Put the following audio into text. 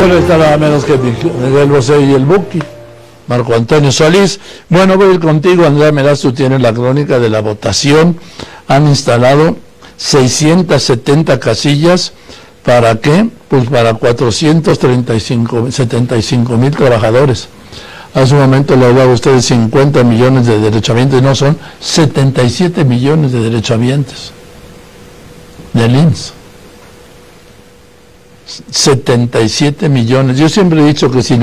señores, está nada menos que Miguel Bosé y el Buki, Marco Antonio Solís. Bueno, voy a ir contigo, Andrea Meraz, tú tienes la crónica de la votación. Han instalado 670 casillas. ¿Para qué? Pues para 475,000 trabajadores. Hace un momento le hablaba a ustedes 50 millones de derechohabientes, no, son 77 millones de derechohabientes del IMSS. 77 millones. Yo siempre he dicho que si